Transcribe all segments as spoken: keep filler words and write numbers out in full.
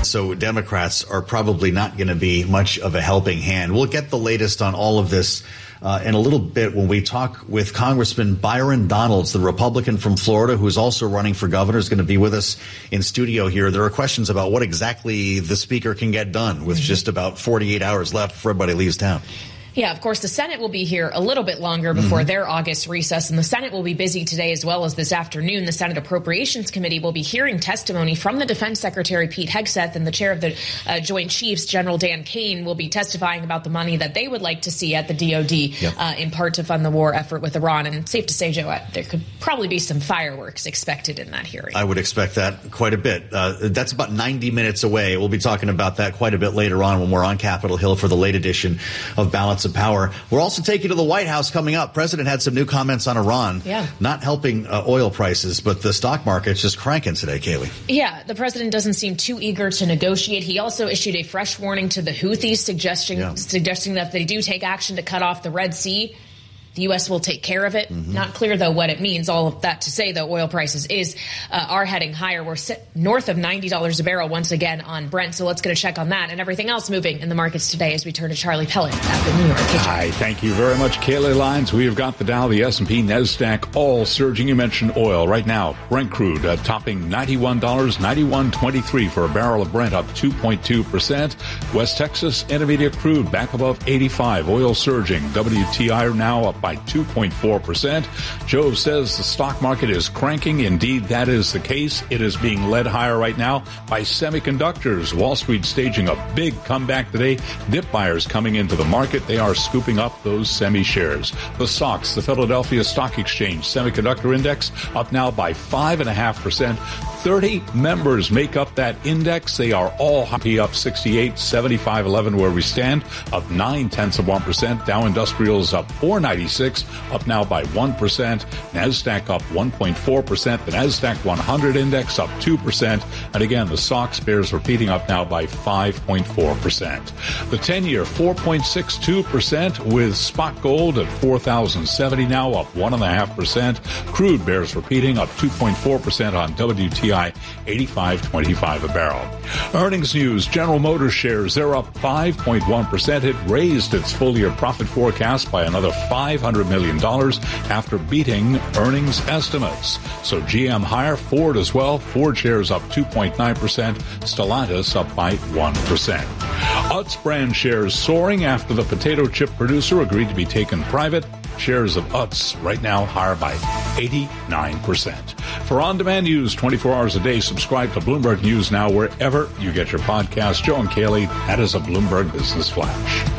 so Democrats are probably not going to be much of a helping hand. We'll get the latest on all of this uh, in a little bit when we talk with Congressman Byron Donalds, the Republican from Florida, who is also running for governor, is going to be with us in studio here. There are questions about what exactly the speaker can get done with mm-hmm. just about forty-eight hours left before everybody leaves town. Yeah, of course, the Senate will be here a little bit longer before mm-hmm. their August recess, and the Senate will be busy today as well as this afternoon. The Senate Appropriations Committee will be hearing testimony from the Defense Secretary Pete Hegseth, and the chair of the uh, Joint Chiefs, General Dan Kane, will be testifying about the money that they would like to see at the D O D, yep. uh, in part to fund the war effort with Iran. And safe to say, Joe, there could probably be some fireworks expected in that hearing. I would expect that quite a bit. Uh, that's about ninety minutes away. We'll be talking about that quite a bit later on when we're on Capitol Hill for the late edition of Balance of Power. We're also taking you to the White House coming up. President had some new comments on Iran, yeah. not helping uh, oil prices, but the stock market's just cranking today, Kaylee. Yeah, the president doesn't seem too eager to negotiate. He also issued a fresh warning to the Houthis, suggesting yeah. suggesting that if they do take action to cut off the Red Sea, the U S will take care of it. Mm-hmm. Not clear, though, what it means. All of that to say, though, oil prices is uh, are heading higher. We're sit north of ninety dollars a barrel once again on Brent. So let's get a check on that and everything else moving in the markets today as we turn to Charlie Pellet at the New York Kitchen. Hi, thank you very much, Kaylee Lyons. We have got the Dow, the S and P, NASDAQ, all surging. You mentioned oil. Right now, Brent crude uh, topping ninety-one dollars, ninety-one twenty-three for a barrel of Brent, up two point two percent. West Texas Intermediate crude back above eighty-five. Oil surging. W T I now up by two point four percent. Joe says the stock market is cranking. Indeed, that is the case. It is being led higher right now by semiconductors. Wall Street staging a big comeback today. Dip buyers coming into the market. They are scooping up those semi shares. The S O X, the Philadelphia Stock Exchange Semiconductor Index, up now by five point five percent. thirty members make up that index. They are all happy, up sixty-eight, seventy-five, eleven where we stand, up nine tenths of one percent. Dow Industrials up four ninety-six, up now by one percent. NASDAQ up one point four percent. The NASDAQ one hundred index up two percent. And again, the S O X bears repeating, up now by five point four percent. The ten-year four point six two percent, with spot gold at four thousand seventy now, up one point five percent. Crude bears repeating, up two point four percent on W T I, eighty-five twenty-five a barrel. Earnings news, General Motors shares, they're up five point one percent. It raised its full-year profit forecast by another five hundred million dollars after beating earnings estimates. So G M higher, Ford as well. Ford shares up two point nine percent. Stellantis up by one percent. Utz brand shares soaring after the potato chip producer agreed to be taken private. Shares of Utz right now higher by eighty-nine percent. For on-demand news twenty-four hours a day, subscribe to Bloomberg News Now wherever you get your podcast. Joe and Kaylee, that is a Bloomberg Business Flash.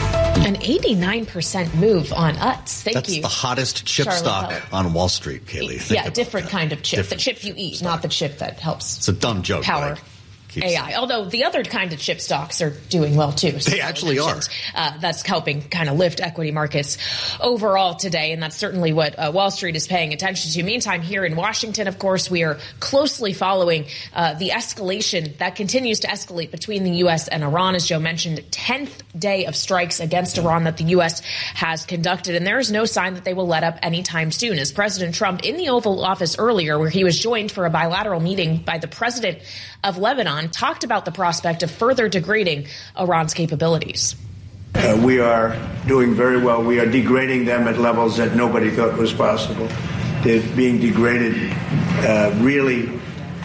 An eighty-nine percent move on Utz. Thank That's you. That's the hottest chip Charlie stock Pellet. on Wall Street, Kaylee. Think yeah, different that. kind of chip. Different the chip you eat, stock. Not the chip that helps. It's a dumb joke. Power. A I. Although the other kind of chip stocks are doing well too. So they actually are. Uh, that's helping kind of lift equity markets overall today, and that's certainly what uh, Wall Street is paying attention to. Meantime, here in Washington, of course, we are closely following uh, the escalation that continues to escalate between the U S and Iran. As Joe mentioned, tenth day of strikes against Iran that the U S has conducted, and there is no sign that they will let up anytime soon. As President Trump in the Oval Office earlier, where he was joined for a bilateral meeting by the president of Lebanon, talked about the prospect of further degrading Iran's capabilities. Uh, we are doing very well. We are degrading them at levels that nobody thought was possible. They're being degraded uh, really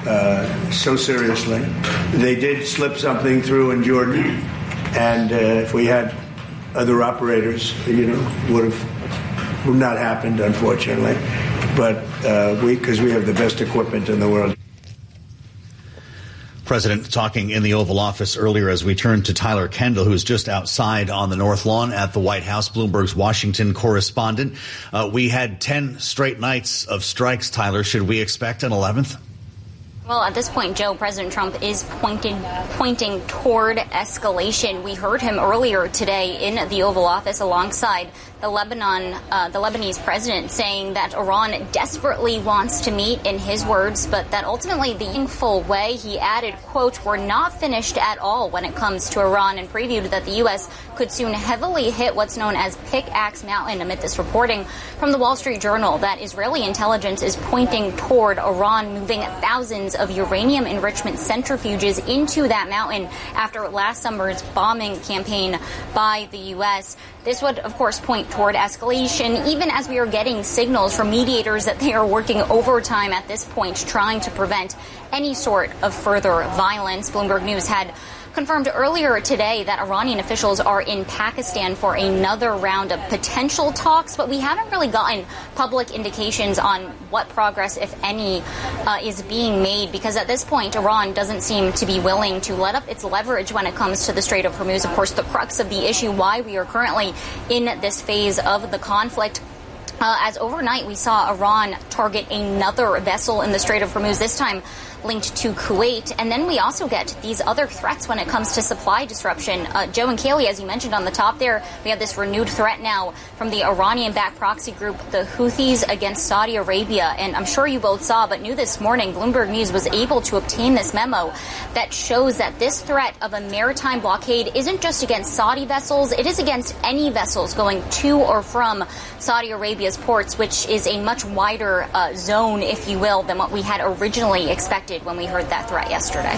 uh, so seriously. They did slip something through in Jordan, and uh, if we had other operators, you know, would have would not happened, unfortunately. But uh, we, because we have the best equipment in the world. President talking in the Oval Office earlier as we turn to Tyler Kendall, who's just outside on the North Lawn at the White House, Bloomberg's Washington correspondent. Uh, we had ten straight nights of strikes, Tyler. Should we expect an eleventh? Well, at this point, Joe, President Trump is pointing pointing toward escalation. We heard him earlier today in the Oval Office alongside the Lebanon, uh, the Lebanese president saying that Iran desperately wants to meet, in his words, but that ultimately the meaningful way. He added, quote, "We're not finished at all when it comes to Iran," and previewed that the U S could soon heavily hit what's known as Pickaxe Mountain amid this reporting from the Wall Street Journal that Israeli intelligence is pointing toward Iran moving thousands of uranium enrichment centrifuges into that mountain after last summer's bombing campaign by the U S. This would, of course, point toward escalation, even as we are getting signals from mediators that they are working overtime at this point, trying to prevent any sort of further violence. Bloomberg News had confirmed earlier today that Iranian officials are in Pakistan for another round of potential talks, but we haven't really gotten public indications on what progress, if any, uh, is being made, because at this point, Iran doesn't seem to be willing to let up its leverage when it comes to the Strait of Hormuz. Of course, the crux of the issue, why we are currently in this phase of the conflict. Uh, as overnight, we saw Iran target another vessel in the Strait of Hormuz, this time linked to Kuwait. And then we also get these other threats when it comes to supply disruption. Uh, Joe and Kaylee, as you mentioned on the top there, we have this renewed threat now from the Iranian-backed proxy group, the Houthis, against Saudi Arabia. And I'm sure you both saw, but new this morning, Bloomberg News was able to obtain this memo that shows that this threat of a maritime blockade isn't just against Saudi vessels, it is against any vessels going to or from Saudi Arabia's ports, which is a much wider uh, zone, if you will, than what we had originally expected when we heard that threat yesterday.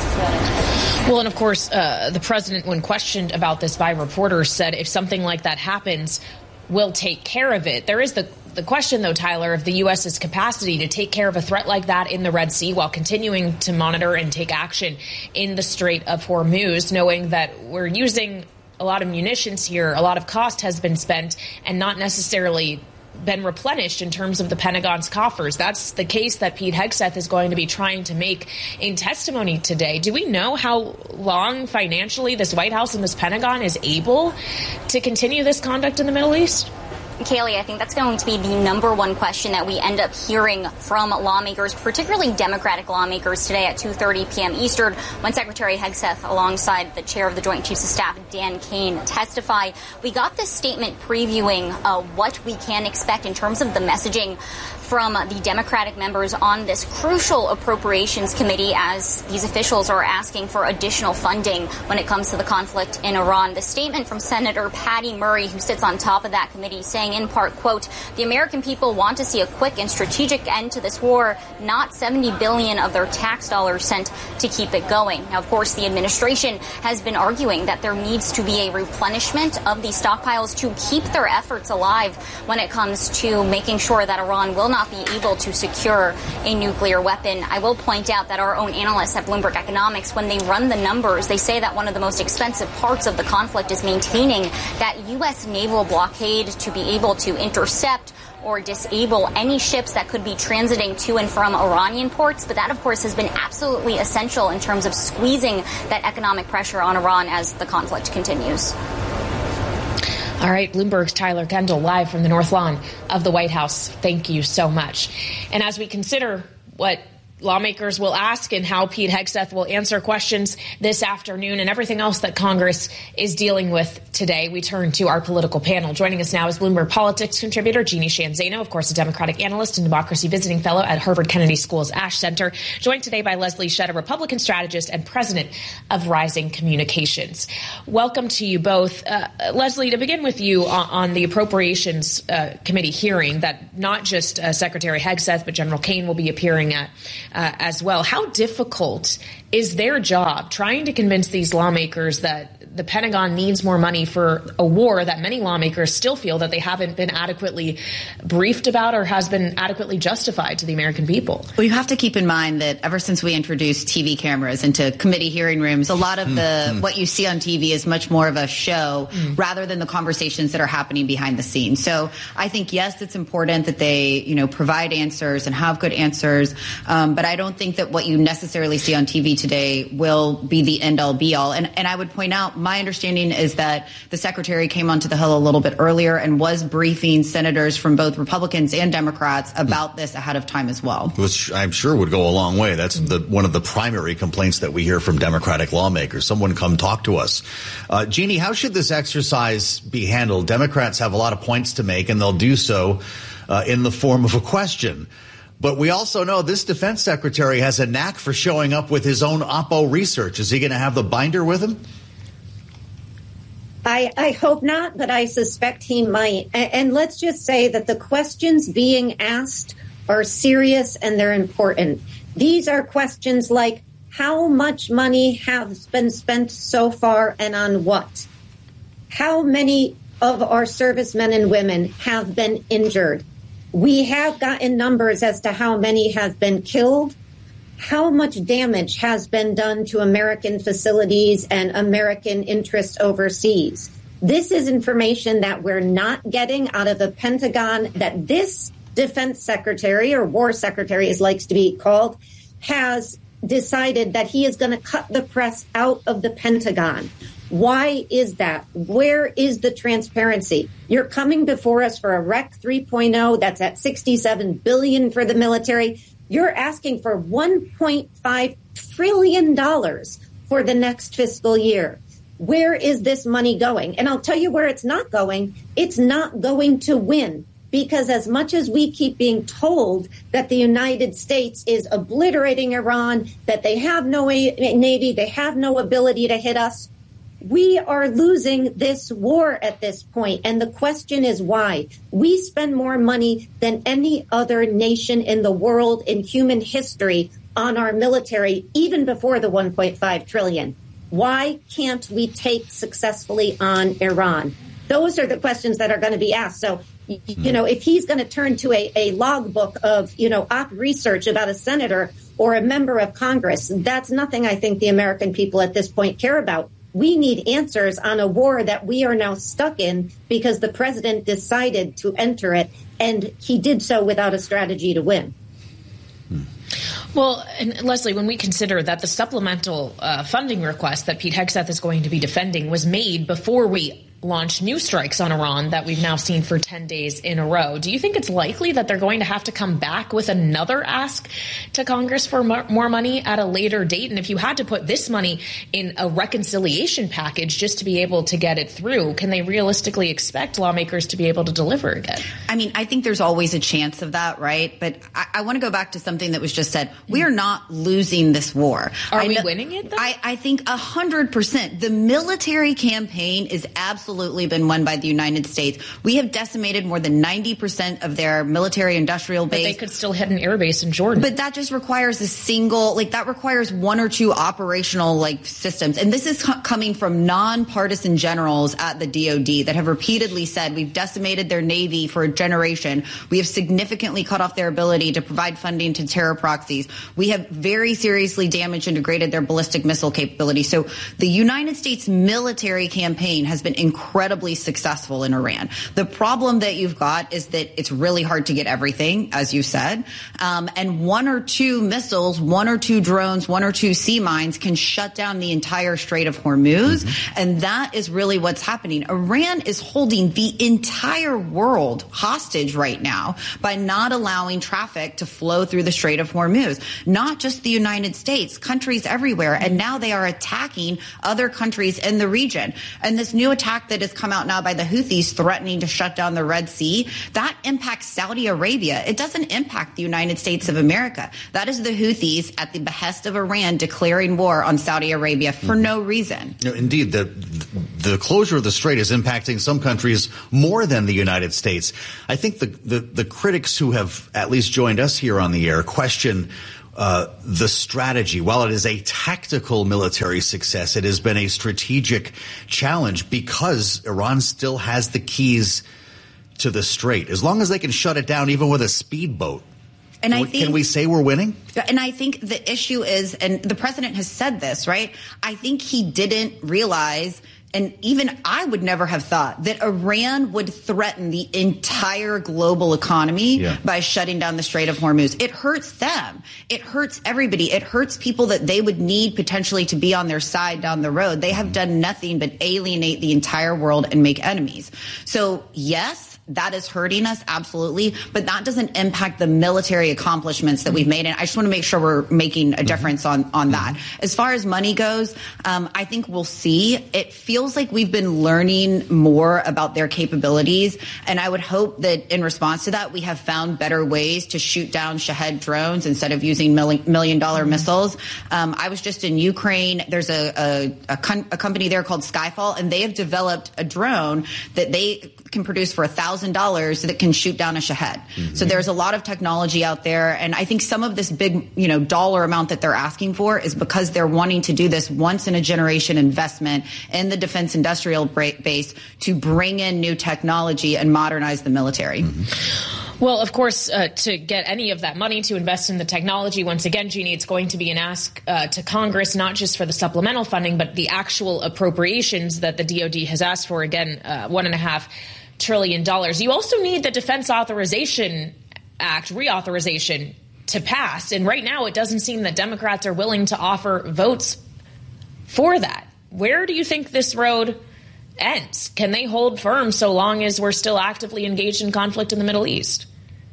Well, and of course, uh, the president, when questioned about this by reporters, said if something like that happens, we'll take care of it. There is the the question, though, Tyler, of the U S's capacity to take care of a threat like that in the Red Sea while continuing to monitor and take action in the Strait of Hormuz, knowing that we're using a lot of munitions here, a lot of cost has been spent, and not necessarily been replenished in terms of the Pentagon's coffers. That's the case that Pete Hegseth is going to be trying to make in testimony today. Do we know how long financially this White House and this Pentagon is able to continue this conduct in the Middle East? Kaylee, I think that's going to be the number one question that we end up hearing from lawmakers, particularly Democratic lawmakers, today at two thirty p.m. Eastern, when Secretary Hegseth, alongside the chair of the Joint Chiefs of Staff, Dan Kane, testify. We got this statement previewing uh, what we can expect in terms of the messaging from the Democratic members on this crucial appropriations committee, as these officials are asking for additional funding when it comes to the conflict in Iran. The statement from Senator Patty Murray, who sits on top of that committee, saying in part, quote, "The American people want to see a quick and strategic end to this war, not seventy billion dollars of their tax dollars sent to keep it going." Now, of course, the administration has been arguing that there needs to be a replenishment of these stockpiles to keep their efforts alive when it comes to making sure that Iran will not be able to secure a nuclear weapon. I will point out that our own analysts at Bloomberg Economics, when they run the numbers, they say that one of the most expensive parts of the conflict is maintaining that U S naval blockade to be able to intercept or disable any ships that could be transiting to and from Iranian ports. But that, of course, has been absolutely essential in terms of squeezing that economic pressure on Iran as the conflict continues. All right, Bloomberg's Tyler Kendall, live from the North Lawn of the White House. Thank you so much. And as we consider what lawmakers will ask and how Pete Hegseth will answer questions this afternoon and everything else that Congress is dealing with today, we turn to our political panel. Joining us now is Bloomberg Politics contributor Jeannie Sheehan Zaino, of course, a Democratic analyst and democracy visiting fellow at Harvard Kennedy School's Ash Center, joined today by Leslie Shedd, a Republican strategist and president of Rising Communications. Welcome to you both. Uh, Leslie, to begin with you on, on the Appropriations uh, Committee hearing that not just uh, Secretary Hegseth, but General Kane will be appearing at Uh, as well. How difficult is their job trying to convince these lawmakers that the Pentagon needs more money for a war that many lawmakers still feel that they haven't been adequately briefed about or has been adequately justified to the American people? Well, you have to keep in mind that ever since we introduced T V cameras into committee hearing rooms, a lot of the mm-hmm. what you see on T V is much more of a show mm. rather than the conversations that are happening behind the scenes. So I think, yes, it's important that they, you know, provide answers and have good answers. Um, but I don't think that what you necessarily see on T V today will be the end all be all. And, and I would point out, my understanding is that the secretary came onto the Hill a little bit earlier and was briefing senators from both Republicans and Democrats about this ahead of time as well. Which I'm sure would go a long way. That's the, one of the primary complaints that we hear from Democratic lawmakers. Someone come talk to us. Uh, Jeannie, how should this exercise be handled? Democrats have a lot of points to make, and they'll do so uh, in the form of a question. But we also know this defense secretary has a knack for showing up with his own Oppo research. Is he going to have the binder with him? I, I hope not, but I suspect he might. And, and let's just say that the questions being asked are serious and they're important. These are questions like, how much money has been spent so far and on what? How many of our servicemen and women have been injured? We have gotten numbers as to how many have been killed. How much damage has been done to American facilities and American interests overseas? This is information that we're not getting out of the Pentagon, that this defense secretary, or war secretary as likes to be called, has decided that he is going to cut the press out of the Pentagon. Why is that? Where is the transparency? You're coming before us for a R E C three point oh that's at sixty-seven billion dollars for the military. You're asking for one point five trillion dollars for the next fiscal year. Where is this money going? And I'll tell you where it's not going. It's not going to win. Because as much as we keep being told that the United States is obliterating Iran, that they have no navy, they have no ability to hit us, we are losing this war at this point. And the question is why? We spend more money than any other nation in the world in human history on our military, even before the one point five trillion. Why can't we take successfully on Iran? Those are the questions that are going to be asked. So, you know, if he's going to turn to a, a logbook of, you know, op research about a senator or a member of Congress, that's nothing I think the American people at this point care about. We need answers on a war that we are now stuck in because the president decided to enter it, and he did so without a strategy to win. Well, and Leslie, when we consider that the supplemental uh, funding request that Pete Hegseth is going to be defending was made before we launched new strikes on Iran that we've now seen for ten days in a row, do you think it's likely that they're going to have to come back with another ask to Congress for more money at a later date? And if you had to put this money in a reconciliation package just to be able to get it through, can they realistically expect lawmakers to be able to deliver again? I mean, I think there's always a chance of that, right? But I, I want to go back to something that was just said. We are not losing this war. Are I we know, winning it, though? I, I think one hundred percent. The military campaign is absolutely Absolutely been won by the United States. We have decimated more than ninety percent of their military industrial base. But they could still hit an air base in Jordan. But that just requires a single, like that requires one or two operational like systems. And this is co- coming from nonpartisan generals at the D O D that have repeatedly said we've decimated their Navy for a generation. We have significantly cut off their ability to provide funding to terror proxies. We have very seriously damaged and degraded their ballistic missile capability. So the United States military campaign has been incredible. incredibly successful in Iran. The problem that you've got is that it's really hard to get everything, as you said. Um, and one or two missiles, one or two drones, one or two sea mines can shut down the entire Strait of Hormuz. Mm-hmm. And that is really what's happening. Iran is holding the entire world hostage right now by not allowing traffic to flow through the Strait of Hormuz. Not just the United States, countries everywhere. And now they are attacking other countries in the region. And this new attack that has come out now by the Houthis threatening to shut down the Red Sea, that impacts Saudi Arabia. It doesn't impact the United States of America. That is the Houthis at the behest of Iran declaring war on Saudi Arabia for mm-hmm. no reason. No, indeed, the the closure of the strait is impacting some countries more than the United States. I think the, the, the critics who have at least joined us here on the air question Uh, the strategy. While it is a tactical military success, it has been a strategic challenge because Iran still has the keys to the strait. As long as they can shut it down, even with a speedboat, and I think, can we say we're winning? And I think the issue is, and the president has said this, right? I think he didn't realize and even I would never have thought that Iran would threaten the entire global economy yeah. by shutting down the Strait of Hormuz. It hurts them. It hurts everybody. It hurts people that they would need potentially to be on their side down the road. They have done nothing but alienate the entire world and make enemies. So, yes, that is hurting us, absolutely, but that doesn't impact the military accomplishments that we've made. And I just want to make sure we're making a difference on, on that. As far as money goes, um, I think we'll see. It feels like we've been learning more about their capabilities, and I would hope that in response to that, we have found better ways to shoot down Shahed drones instead of using million dollar missiles. Um, I was just in Ukraine. There's a, a, a, con- a company there called Skyfall, and they have developed a drone that they can produce for a thousand dollars that can shoot down a Shahed. Mm-hmm. So there's a lot of technology out there. And I think some of this big, you know, dollar amount that they're asking for is because they're wanting to do this once in a generation investment in the defense industrial base to bring in new technology and modernize the military. Mm-hmm. Well, of course, uh, to get any of that money to invest in the technology, once again, Jeannie, it's going to be an ask uh, to Congress, not just for the supplemental funding, but the actual appropriations that the D O D has asked for. Again, uh, one and a half trillion dollars. You also need the Defense Authorization Act reauthorization to pass. And right now, it doesn't seem that Democrats are willing to offer votes for that. Where do you think this road ends? Can they hold firm so long as we're still actively engaged in conflict in the Middle East?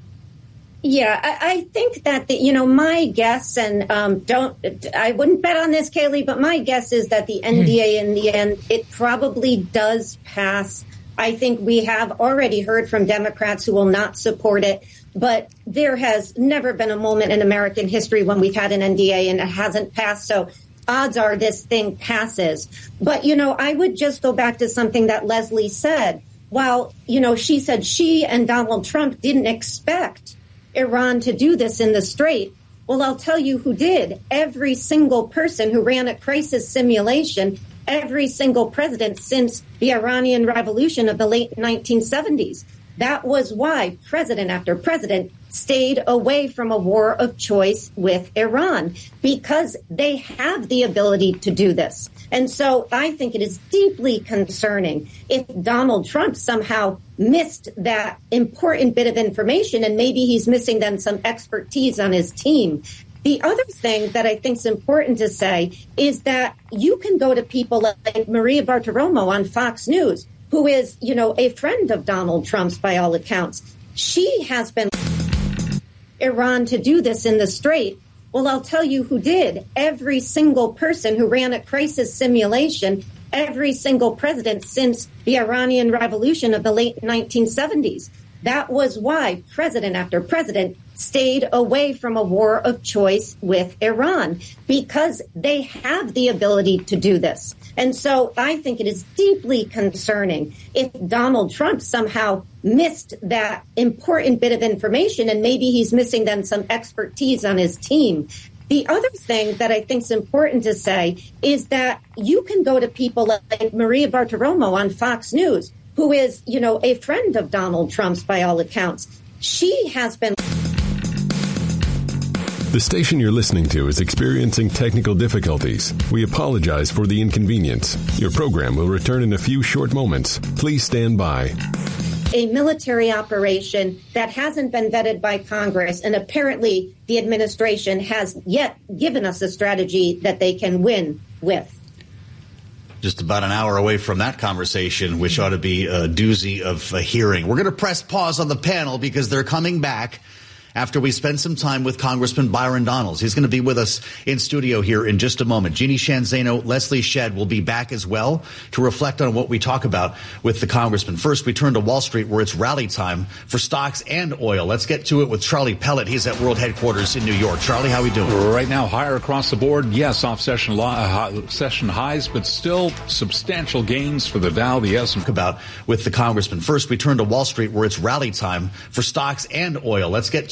Yeah, I, I think that, the, you know, my guess, and um, don't, I wouldn't bet on this, Kayleigh, but my guess is that the N D A in the end, it probably does pass. I think we have already heard from Democrats who will not support it, but there has never been a moment in American history when we've had an N D A and it hasn't passed. So odds are this thing passes. But, you know, I would just go back to something that Leslie said. While, you know, she said she and Donald Trump didn't expect Iran to do this in the Strait. Well, I'll tell you who did. Every single person who ran a crisis simulation, every single president since the Iranian Revolution of the late nineteen seventies. That was why president after president stayed away from a war of choice with Iran, because they have the ability to do this. And so I think it is deeply concerning if Donald Trump somehow missed that important bit of information, and maybe he's missing then some expertise on his team. The other thing that I think is important to say is that you can go to people like Maria Bartiromo on Fox News, who is, you know, a friend of Donald Trump's by all accounts. She has been Iran to do this in the Strait. Well, I'll tell you who did. Every single person who ran a crisis simulation, every single president since the Iranian Revolution of the late nineteen seventies. That was why president after president stayed away from a war of choice with Iran, because they have the ability to do this. And so I think it is deeply concerning if Donald Trump somehow missed that important bit of information, and maybe he's missing then some expertise on his team. The other thing that I think is important to say is that you can go to people like Maria Bartiromo on Fox News, who is, you know, a friend of Donald Trump's by all accounts. She has been. The station you're listening to is experiencing technical difficulties. We apologize for the inconvenience. Your program will return in a few short moments. Please stand by. A military operation that hasn't been vetted by Congress, and apparently the administration has yet given us a strategy that they can win with. Just about an hour away from that conversation, which ought to be a doozy of a hearing. We're going to press pause on the panel because they're coming back after we spend some time with Congressman Byron Donalds. He's going to be with us in studio here in just a moment. Jeannie Sheehan Zaino, Leslie Shedd will be back as well to reflect on what we talk about with the congressman. First, we turn to Wall Street, where it's rally time for stocks and oil. Let's get to it with Charlie Pellet. He's at World Headquarters in New York. Charlie, how are we doing? Right now, higher across the board. Yes, off session, lo- uh, session highs, but still substantial gains for the Dow, the S and P. About with the congressman. First, we turn to Wall Street, where it's rally time for stocks and oil. Let's get to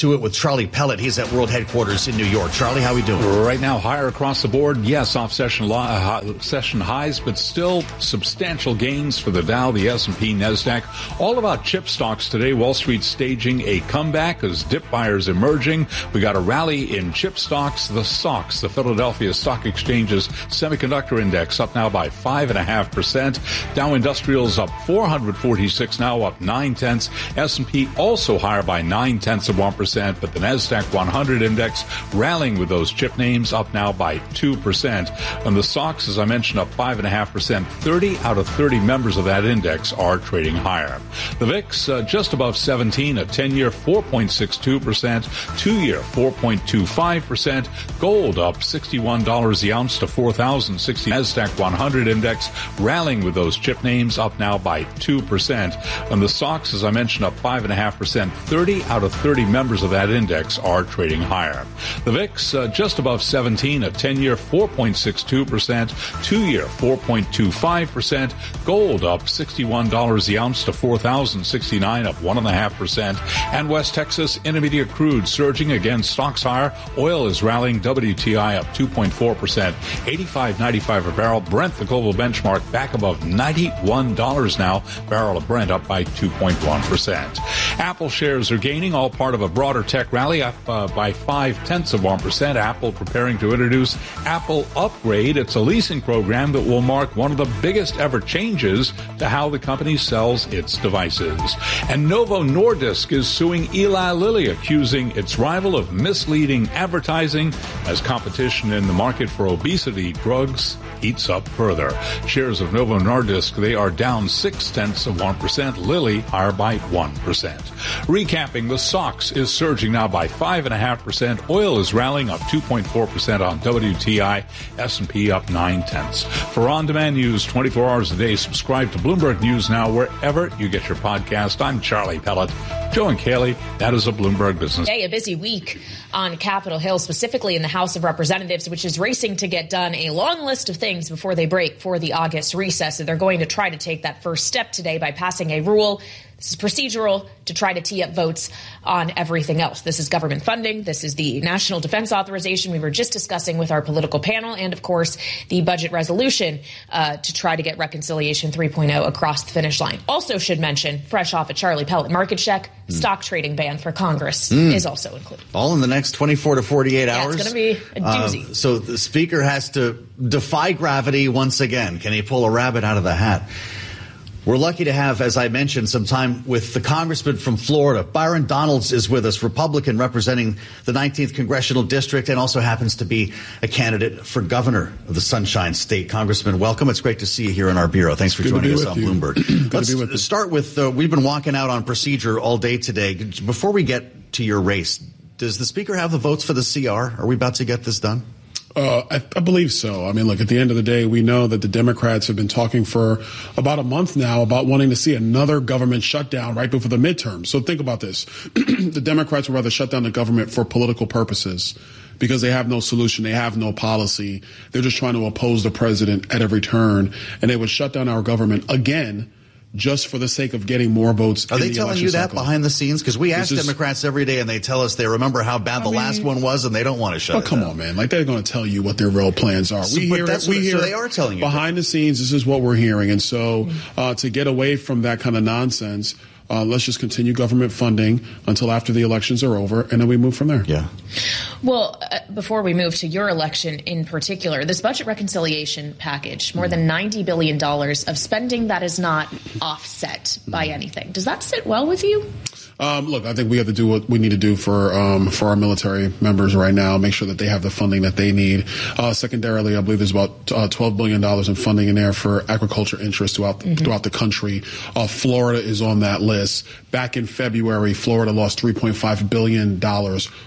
to it with Charlie Pellet. He's at World Headquarters in New York. Charlie, how are we doing? Right now, higher across the board. Yes, off session, lo- uh, session highs, but still substantial gains for the Dow, the S and P, NASDAQ. All about chip stocks today. Wall Street staging a comeback as dip buyers emerging. We got a rally in chip stocks. The S O X, the Philadelphia Stock Exchange's semiconductor index, up now by five and a half percent. Dow Industrials up four hundred forty-six, now up nine tenths. S and P also higher by nine tenths of one percent, but the NASDAQ one hundred index rallying with those chip names up now by two percent. And the S O X, as I mentioned, up five and a half percent. thirty out of thirty members of that index are trading higher. The V I X uh, just above seventeen, a ten-year four point six two percent, two-year four point two five percent. Gold up sixty-one dollars the ounce to four thousand sixty. NASDAQ one hundred index rallying with those chip names up now by two percent. And the S O X, as I mentioned, up five and a half percent. thirty out of thirty members of that index are trading higher. The V I X uh, just above seventeen, a ten-year four point six two percent, two-year four point two five percent. Gold up sixty-one dollars the ounce to four thousand sixty-nine, up one point five percent. And West Texas Intermediate crude surging again, stocks higher. Oil is rallying, W T I up two point four percent, eighty-five ninety-five a barrel. Brent, the global benchmark, back above ninety-one dollars now. Barrel of Brent up by two point one percent. Apple shares are gaining, all part of a broader tech rally, up uh, by five tenths of one percent. Apple preparing to introduce Apple Upgrade. It's a leasing program that will mark one of the biggest ever changes to how the company sells its devices. And Novo Nordisk is suing Eli Lilly, accusing its rival of misleading advertising as competition in the market for obesity drugs heats up further. Shares of Novo Nordisk, they are down six tenths of one percent. Lilly higher by one percent. Recapping, the S O X is surging now by five and a half percent. Oil is rallying up two point four percent on W T I. S and P up nine tenths. For on-demand news twenty-four hours a day, subscribe to Bloomberg News Now wherever you get your podcast. I'm Charlie Pellet. Joe and Kaylee, that is a Bloomberg Business. Today, a busy week on Capitol Hill, specifically in the House of Representatives, which is racing to get done a long list of things before they break for the August recess. And they're going to try to take that first step today by passing a rule. This is procedural to try to tee up votes on everything else. This is government funding. This is the National Defense Authorization we were just discussing with our political panel. And, of course, the budget resolution uh, to try to get Reconciliation three point oh across the finish line. Also should mention, fresh off a Charlie Pellet market check, mm. stock trading ban for Congress mm. is also included. All in the next twenty-four to forty-eight yeah, hours. It's going to be a doozy. Uh, so the Speaker has to defy gravity once again. Can he pull a rabbit out of the hat? We're lucky to have, as I mentioned, some time with the congressman from Florida. Byron Donalds is with us, Republican representing the nineteenth Congressional District, and also happens to be a candidate for governor of the Sunshine State. Congressman, welcome. It's great to see you here in our bureau. Thanks for joining us on Bloomberg. Let's start with, uh, we've been walking out on procedure all day today. Before we get to your race, does the Speaker have the votes for the C R? Are we about to get this done? Uh, I, I believe so. I mean, look, at the end of the day, we know that the Democrats have been talking for about a month now about wanting to see another government shutdown right before the midterms. So think about this. The Democrats would rather shut down the government for political purposes because they have no solution. They have no policy. They're just trying to oppose the president at every turn. And they would shut down our government again just for the sake of getting more votes. Are in they the telling you that cycle. behind the scenes? Because we ask is, Democrats every day, and they tell us they remember how bad I the mean, last one was, and they don't want to shut oh, it come down. on, man. Like, they're going to tell you what their real plans are. So, we hear that's it. We what, hear so they are telling you behind that. the scenes, this is what we're hearing. And so uh, to get away from that kind of nonsense, Uh, let's just continue government funding until after the elections are over, and then we move from there. Yeah. Well, uh, before we move to your election in particular, this budget reconciliation package, more than ninety billion dollars of spending that is not offset by anything. Does that sit well with you? Um, look, I think we have to do what we need to do for um, for our military members right now, make sure that they have the funding that they need. Uh, secondarily, I believe there's about uh, twelve billion dollars in funding in there for agriculture interests throughout, mm-hmm. throughout the country. Uh, Florida is on that list. Back in February, Florida lost three point five billion dollars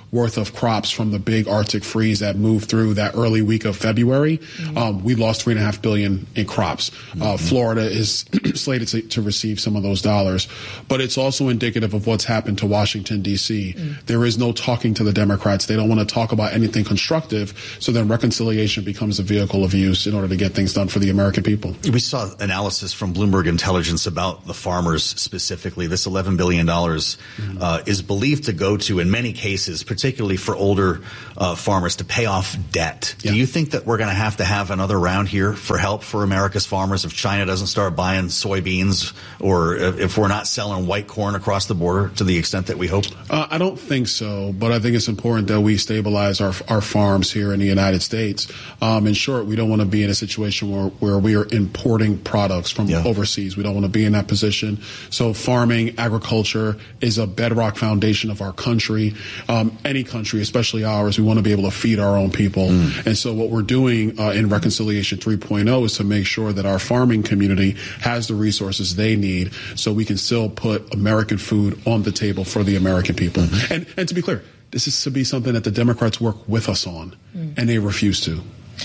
worth of crops from the big Arctic freeze that moved through that early week of February. Mm-hmm. Um, we lost three and a half billion in crops. Mm-hmm. Uh, Florida is slated to, to receive some of those dollars, but it's also indicative of what's happened to Washington, D C. Mm-hmm. There is no talking to the Democrats. They don't want to talk about anything constructive. So then reconciliation becomes a vehicle of use in order to get things done for the American people. We saw analysis from Bloomberg Intelligence about the farmers specifically. This eleven billion dollars mm-hmm. uh, is believed to go to, in many cases, particularly for older uh, farmers, to pay off debt. Yeah. Do you think that we're going to have to have another round here for help for America's farmers if China doesn't start buying soybeans, or if we're not selling white corn across the border to the extent that we hope? Uh, I don't think so, but I think it's important that we stabilize our our farms here in the United States. Um, in short, we don't want to be in a situation where, where we are importing products from yeah. overseas. We don't want to be in that position. So farming, agriculture is a bedrock foundation of our country. Um, any country, especially ours, we want to be able to feed our own people. Mm. And so what we're doing uh, in Reconciliation three point oh is to make sure that our farming community has the resources they need so we can still put American food on the table for the American people. Mm-hmm. And, and to be clear, this is to be something that the Democrats work with us on, mm. and they refuse to.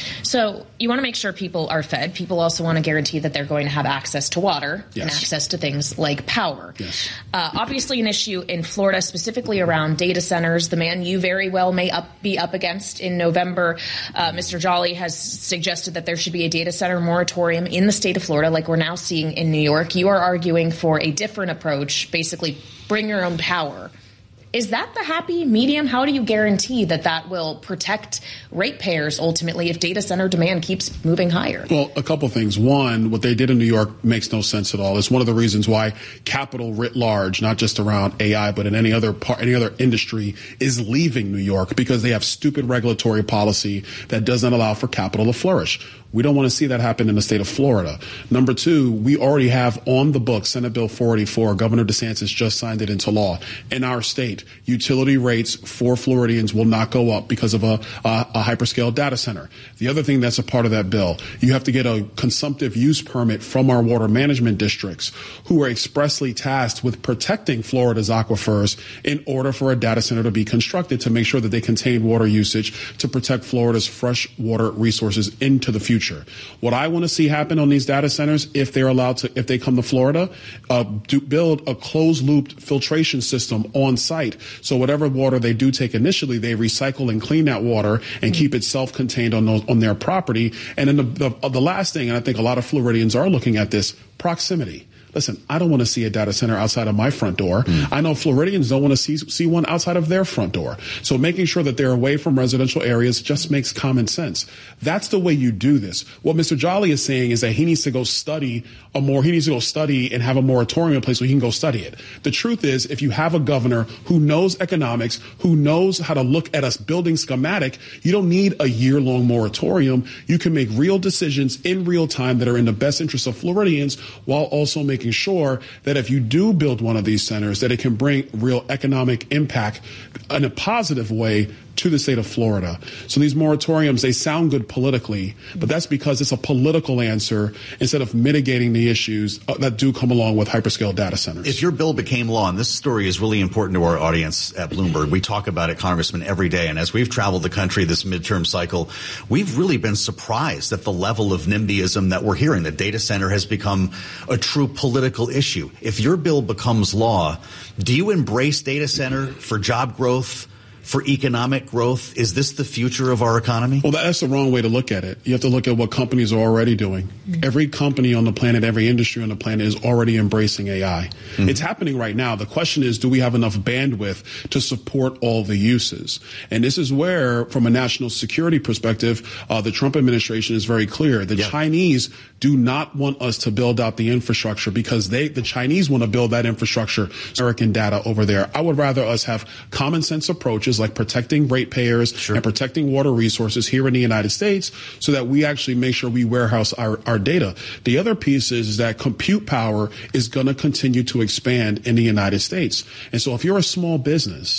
So you want to make sure people are fed. People also want to guarantee that they're going to have access to water yes. and access to things like power. Yes. Uh, obviously an issue in Florida, specifically around data centers, the man you very well may up, be up against in November. Uh, Mister Jolly has suggested that there should be a data center moratorium in the state of Florida, like we're now seeing in New York. You are arguing for a different approach, basically bring your own power. Is that the happy medium? How do you guarantee that that will protect ratepayers ultimately if data center demand keeps moving higher? Well, a couple things. One, what they did in New York makes no sense at all. It's one of the reasons why capital writ large, not just around A I, but in any other part, any other industry, is leaving New York because they have stupid regulatory policy that doesn't allow for capital to flourish. We don't want to see that happen in the state of Florida. Number two, we already have on the books Senate Bill four eighty-four. Governor DeSantis just signed it into law. In our state, utility rates for Floridians will not go up because of a, a, a hyperscale data center. The other thing that's a part of that bill, you have to get a consumptive use permit from our water management districts who are expressly tasked with protecting Florida's aquifers in order for a data center to be constructed to make sure that they contain water usage to protect Florida's fresh water resources into the future. What I want to see happen on these data centers, if they're allowed to, if they come to Florida, uh, do build a closed-loop filtration system on site. So whatever water they do take initially, they recycle and clean that water and keep it self-contained on those, on their property. And then the, the, the last thing, and I think a lot of Floridians are looking at this, proximity. Listen, I don't want to see a data center outside of my front door. Mm. I know Floridians don't want to see see one outside of their front door. So making sure that they're away from residential areas just makes common sense. That's the way you do this. What Mister Jolly is saying is that he needs to go study a more, he needs to go study and have a moratorium in place so he can go study it. The truth is, if you have a governor who knows economics, who knows how to look at a building schematic, you don't need a year-long moratorium. You can make real decisions in real time that are in the best interest of Floridians while also making sure that if you do build one of these centers, that it can bring real economic impact in a positive way to the state of Florida. So these moratoriums, they sound good politically, but that's because it's a political answer instead of mitigating the issues that do come along with hyperscale data centers. If your bill became law, and this story is really important to our audience at Bloomberg, we talk about it, Congressman, every day. And as we've traveled the country this midterm cycle, we've really been surprised at the level of NIMBYism that we're hearing. The data center has become a true political issue. If your bill becomes law, do you embrace data center for job growth, for economic growth? Is this the future of our economy? Well, that's the wrong way to look at it. You have to look at what companies are already doing. Mm-hmm. Every company on the planet, every industry on the planet is already embracing A I. Mm-hmm. It's happening right now. The question is, do we have enough bandwidth to support all the uses? And this is where, from a national security perspective, uh, the Trump administration is very clear. The yep. Chinese do not want us to build out the infrastructure because they, the Chinese want to build that infrastructure, American data over there. I would rather us have common sense approaches like protecting ratepayers sure. and protecting water resources here in the United States so that we actually make sure we warehouse our, our data. The other piece is, is that compute power is going to continue to expand in the United States. And so if you're a small business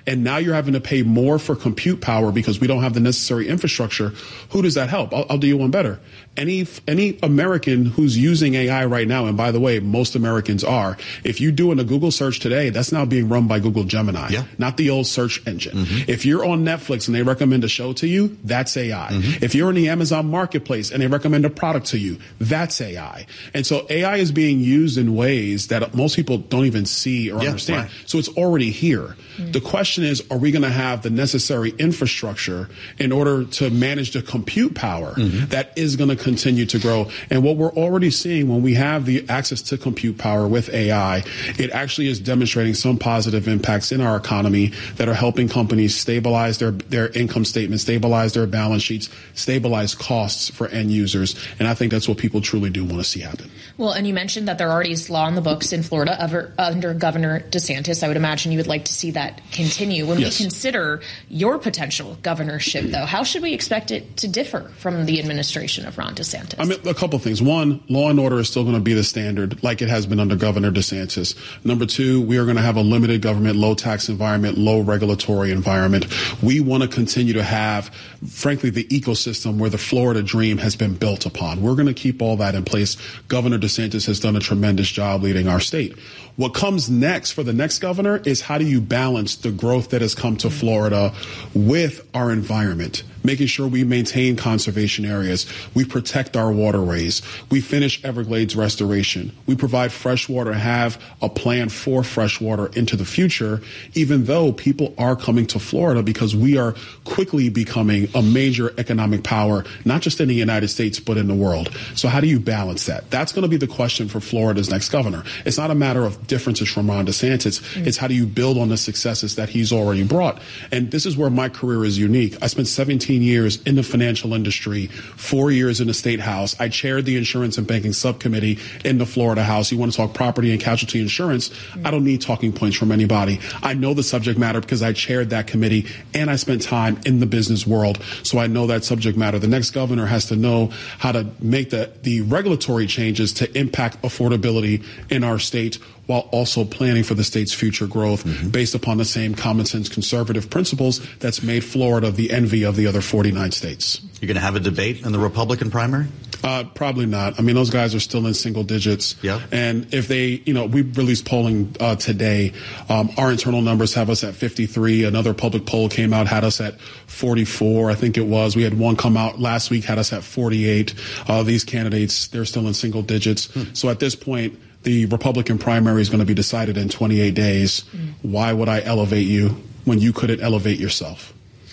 and now you're having to pay more for compute power because we don't have the necessary infrastructure. Who does that help? I'll, I'll do you one better. Any any American who's using A I right now, and by the way, most Americans are, if you do in a Google search today, that's now being run by Google Gemini, yeah. not the old search engine. Mm-hmm. If you're on Netflix and they recommend a show to you, that's A I. Mm-hmm. If you're in the Amazon marketplace and they recommend a product to you, that's A I. And so A I is being used in ways that most people don't even see or yeah, understand. Right. So it's already here. Mm-hmm. The question is, are we going to have the necessary infrastructure in order to manage the compute power mm-hmm. that is going to continue to grow? And what we're already seeing when we have the access to compute power with A I, it actually is demonstrating some positive impacts in our economy that are helping companies stabilize their, their income statement, stabilize their balance sheets, stabilize costs for end users. And I think that's what people truly do want to see happen. Well, and you mentioned that there already is law in the books in Florida under, under Governor DeSantis. I would imagine you would like to see that continue. When yes. we consider your potential governorship, though, how should we expect it to differ from the administration of Ron DeSantis? I mean, a couple of things. One, law and order is still going to be the standard like it has been under Governor DeSantis. Number two, we are going to have a limited government, low tax environment, low regulatory environment. We want to continue to have, frankly, the ecosystem where the Florida dream has been built upon. We're going to keep all that in place. Governor DeSantis has done a tremendous job leading our state. What comes next for the next governor is how do you balance the growth that has come to Florida with our environment, making sure we maintain conservation areas, we protect our waterways, we finish Everglades restoration, we provide fresh water, have a plan for fresh water into the future, even though people are coming to Florida because we are quickly becoming a major economic power, not just in the United States, but in the world. So how do you balance that? That's going to be the question for Florida's next governor. It's not a matter of differences from Ron DeSantis. Mm. It's how do you build on the successes that he's already brought? And this is where my career is unique. I spent seventeen years in the financial industry, four years in the State House. I chaired the Insurance and Banking Subcommittee in the Florida House. You want to talk property and casualty insurance? Mm. I don't need talking points from anybody. I know the subject matter because I chaired that committee and I spent time in the business world. So I know that subject matter. The next governor has to know how to make the, the regulatory changes to impact affordability in our state while also planning for the state's future growth mm-hmm. based upon the same common sense conservative principles that's made Florida the envy of the other forty-nine states. You're going to have a debate in the Republican primary? Uh, probably not. I mean, those guys are still in single digits. Yeah. And if they, you know, we released polling uh, today. Um, our internal numbers have us at fifty-three. Another public poll came out, had us at forty-four, I think it was. We had one come out last week, had us at forty-eight. Uh, these candidates, they're still in single digits. Hmm. So at this point, the Republican primary is going to be decided in twenty-eight days. Mm. Why would I elevate you when you couldn't elevate yourself?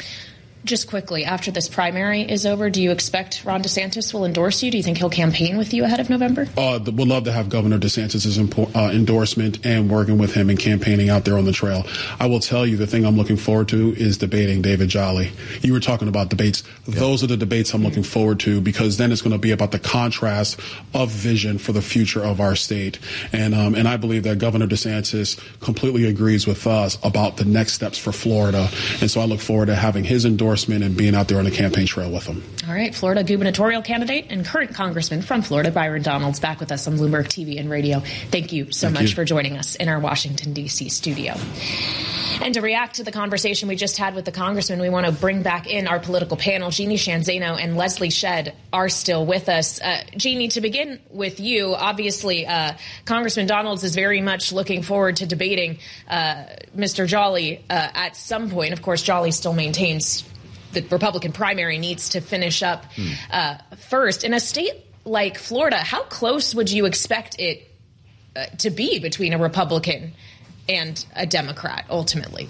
Just quickly, after this primary is over, do you expect Ron DeSantis will endorse you? Do you think he'll campaign with you ahead of November? Uh, we'd love to have Governor DeSantis' impo- uh, endorsement and working with him and campaigning out there on the trail. I will tell you the thing I'm looking forward to is debating David Jolly. You were talking about debates. Yep. Those are the debates I'm looking forward to because then it's going to be about the contrast of vision for the future of our state. And, um, and I believe that Governor DeSantis completely agrees with us about the next steps for Florida. And so I look forward to having his endorsement and being out there on the campaign trail with them. All right. Florida gubernatorial candidate and current congressman from Florida, Byron Donalds, back with us on Bloomberg T V and radio. Thank you so Thank much you. for joining us in our Washington, D C studio. And to react to the conversation we just had with the congressman, we want to bring back in our political panel. Jeannie Sheehan Zaino and Leslie Shedd are still with us. Uh, Jeannie, to begin with you, obviously, uh, Congressman Donalds is very much looking forward to debating uh, Mister Jolly uh, at some point. Of course, Jolly still maintains the Republican primary needs to finish up hmm. uh, first. In a state like Florida, how close would you expect it uh, to be between a Republican and a Democrat ultimately?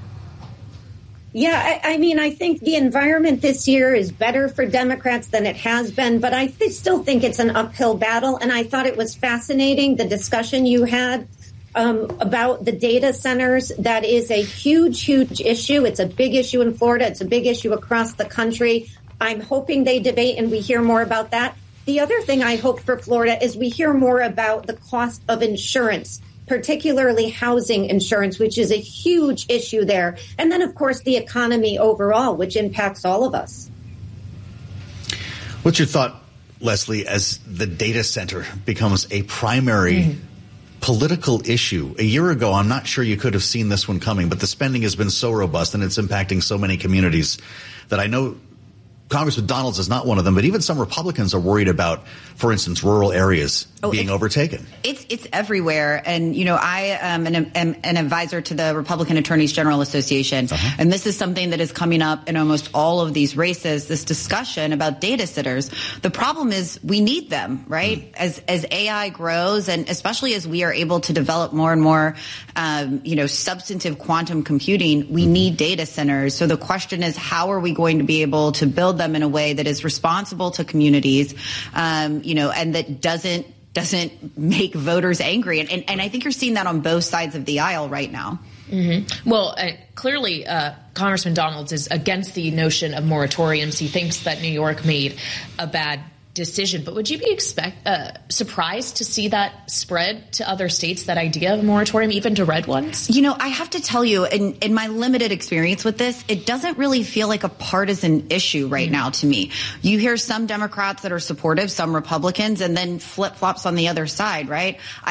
Yeah, I, I mean, I think the environment this year is better for Democrats than it has been, but I th- still think it's an uphill battle. And I thought it was fascinating, the discussion you had Um, about the data centers. That is a huge, huge issue. It's a big issue in Florida. It's a big issue across the country. I'm hoping they debate and we hear more about that. The other thing I hope for Florida is we hear more about the cost of insurance, particularly housing insurance, which is a huge issue there. And then, of course, the economy overall, which impacts all of us. What's your thought, Leslie, as the data center becomes a primary mm-hmm. political issue. A year ago, I'm not sure you could have seen this one coming, but the spending has been so robust and it's impacting so many communities that I know Congressman Donalds is not one of them, but even some Republicans are worried about, for instance, rural areas oh, being it's, overtaken. It's it's everywhere. And, you know, I am an, am an advisor to the Republican Attorneys General Association. Uh-huh. And this is something that is coming up in almost all of these races, this discussion about data sitters. The problem is we need them, right? Mm. As as A I grows, and especially as we are able to develop more and more, um, you know, substantive quantum computing, we mm-hmm. need data centers. So the question is, how are we going to be able to build them in a way that is responsible to communities, um, you know, and that doesn't doesn't make voters angry. And, and, and I think you're seeing that on both sides of the aisle right now. Mm-hmm. Well, uh, clearly, uh, Congressman Donalds is against the notion of moratoriums. He thinks that New York made a bad decision. But would you be expect uh, surprised to see that spread to other states, that idea of a moratorium, even to red ones? You know, I have to tell you, in, in my limited experience with this, it doesn't really feel like a partisan issue right mm-hmm. now to me. You hear some Democrats that are supportive, some Republicans, and then flip-flops on the other side, right? I